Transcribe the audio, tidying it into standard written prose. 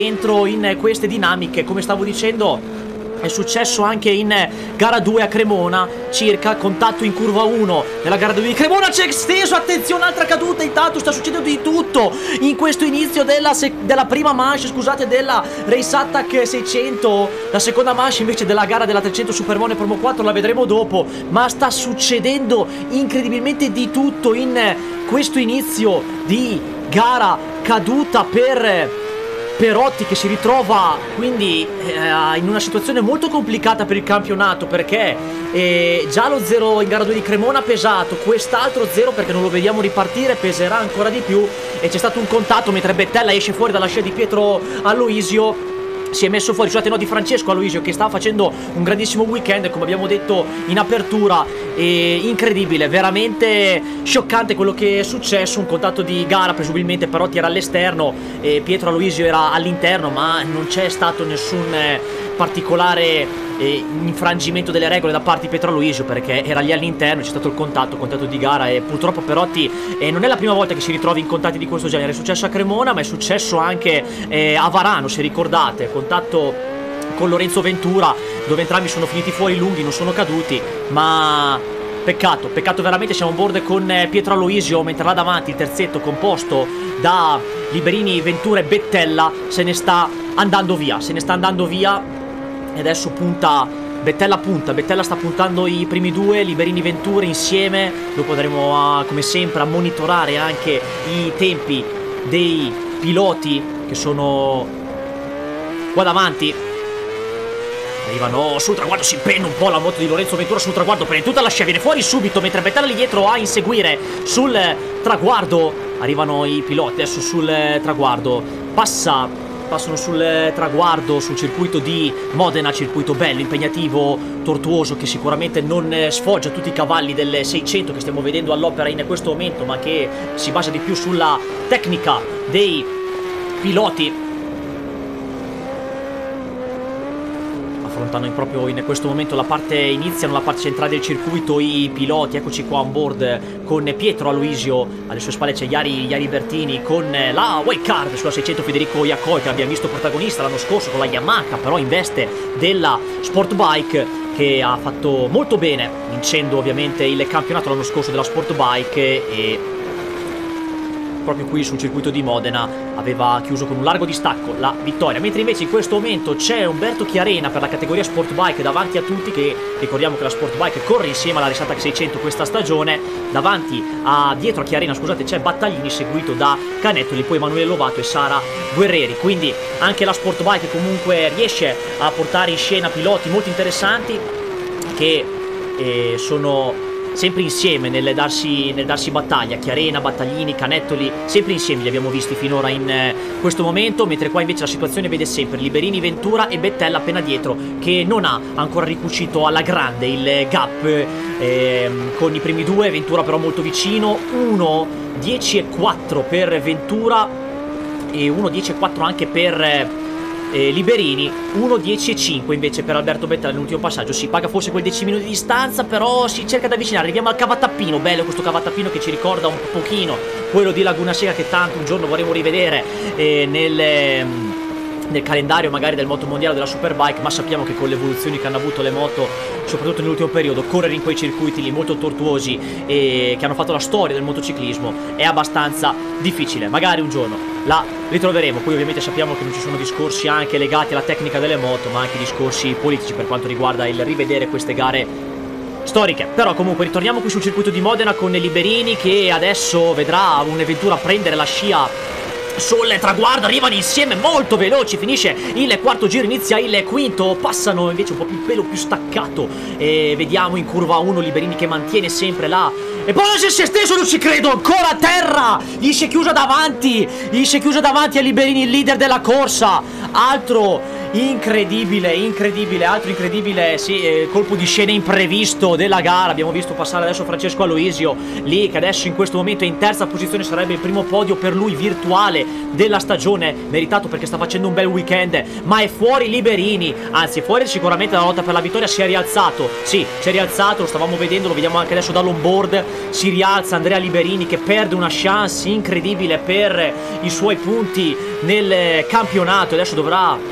entro in queste dinamiche. Come stavo dicendo, è successo anche in gara 2 a Cremona, circa contatto in curva 1 nella gara 2 di Cremona, c'è esteso, attenzione, altra caduta. Intanto sta succedendo di tutto in questo inizio della prima manche, scusate, della Race Attack 600. La seconda manche invece della gara della 300 Supermoto Promo 4 la vedremo dopo, ma sta succedendo incredibilmente di tutto in questo inizio di gara. Caduta per Perotti, che si ritrova quindi in una situazione molto complicata per il campionato, perché già lo 0 in gara 2 di Cremona ha pesato, quest'altro 0 perché non lo vediamo ripartire peserà ancora di più, e c'è stato un contatto mentre Bettella esce fuori dalla scia di Pietro Aloisio. Si è messo fuori, scusate, no, di Francesco Aloisio, che stava facendo un grandissimo weekend, come abbiamo detto in apertura. Incredibile, veramente scioccante quello che è successo. Un contatto di gara, presumibilmente Perotti era all'esterno e Pietro Aloisio era all'interno, ma non c'è stato nessun particolare infrangimento delle regole da parte di Pietro Aloisio, perché era lì all'interno. C'è stato il contatto di gara, e purtroppo Perotti non è la prima volta che si ritrova in contatti di questo genere. È successo a Cremona, ma è successo anche a Varano, se ricordate, contatto con Lorenzo Ventura, dove entrambi sono finiti fuori lunghi, non sono caduti, ma peccato veramente. Siamo on board con Pietro Aloisio, mentre là davanti il terzetto composto da Liberini, Ventura e Bettella se ne sta andando via, e adesso Bettella sta puntando i primi due, Liberini, Ventura insieme. Dopo andremo come sempre a monitorare anche i tempi dei piloti che sono qua davanti. Arrivano sul traguardo, si impenna un po' la moto di Lorenzo Ventura sul traguardo, prende tutta la scia, viene fuori subito, mentre Bettella lì dietro a inseguire sul traguardo. Arrivano i piloti adesso sul traguardo, passano sul traguardo, sul circuito di Modena, circuito bello, impegnativo, tortuoso, che sicuramente non sfoggia tutti i cavalli del 600 che stiamo vedendo all'opera in questo momento, ma che si basa di più sulla tecnica dei piloti. Affrontano proprio in questo momento iniziano la parte centrale del circuito i piloti. Eccoci qua on board con Pietro Aloisio, alle sue spalle c'è Jari Bertini con la wildcard sulla 600 Federico Iacoi, che abbiamo visto protagonista l'anno scorso con la Yamaha, però in veste della Sport Bike, che ha fatto molto bene vincendo ovviamente il campionato l'anno scorso della Sport Bike, e proprio qui sul circuito di Modena aveva chiuso con un largo distacco la vittoria. Mentre invece in questo momento c'è Umberto Chiarena per la categoria Sport Bike davanti a tutti, che ricordiamo che la Sport Bike corre insieme alla Race Attack 600 questa stagione. Dietro a Chiarena, scusate, c'è Battaglini seguito da Canettoli, poi Emanuele Lovato e Sara Guerreri. Quindi anche la Sport Bike comunque riesce a portare in scena piloti molto interessanti, che sono sempre insieme nel darsi battaglia. Chiarena, Battaglini, Canettoli, sempre insieme li abbiamo visti finora in questo momento, mentre qua invece la situazione vede sempre Liberini, Ventura e Bettella appena dietro, che non ha ancora ricucito alla grande il gap con i primi due. Ventura però molto vicino, 1:10.4 per Ventura e 1:10.4 anche per Liberini, 1:10.5 invece per Alberto Bettella nell'ultimo passaggio. Si paga forse quel decimino di distanza, però si cerca di avvicinare. Arriviamo al cavatappino, bello questo cavatappino che ci ricorda un pochino quello di Laguna Seca, che tanto un giorno vorremmo rivedere nel calendario magari del motomondiale della Superbike, ma sappiamo che con le evoluzioni che hanno avuto le moto, soprattutto nell'ultimo periodo, correre in quei circuiti lì molto tortuosi e che hanno fatto la storia del motociclismo è abbastanza difficile. Magari un giorno la ritroveremo. Poi ovviamente sappiamo che non ci sono discorsi anche legati alla tecnica delle moto, ma anche discorsi politici per quanto riguarda il rivedere queste gare storiche. Però comunque ritorniamo qui sul circuito di Modena con Liberini, che adesso vedrà un'avventura prendere la scia sul traguardo. Arrivano insieme molto veloci, finisce il quarto giro, inizia il quinto, passano invece un po' più pelo più staccato, e vediamo in curva 1 Liberini che mantiene sempre là, e poi si è steso, non ci credo, ancora a terra, gli si è chiusa davanti a Liberini, il leader della corsa. Altro incredibile, incredibile, altro incredibile, sì, colpo di scena imprevisto della gara. Abbiamo visto passare adesso Francesco Aloisio lì, che adesso in questo momento è in terza posizione, sarebbe il primo podio per lui virtuale della stagione, meritato perché sta facendo un bel weekend, ma è fuori Liberini, anzi fuori sicuramente la lotta per la vittoria. Si è rialzato, sì, si è rialzato, lo stavamo vedendo, lo vediamo anche adesso dall'onboard, si rialza Andrea Liberini che perde una chance incredibile per i suoi punti nel campionato e adesso dovrà